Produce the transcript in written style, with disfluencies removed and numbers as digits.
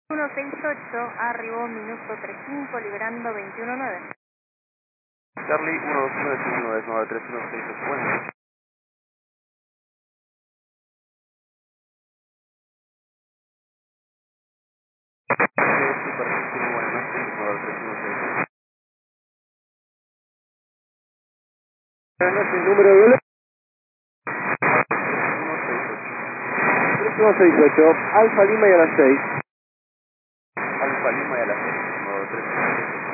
168, arribó minuto 35, liberando 21.9. Charlie 129-93168. Bueno. Superficie, buenas noches, 93168. Buenas noches, número de vuelo 168. 3168, Alfa Lima y a las 6. Alfa Lima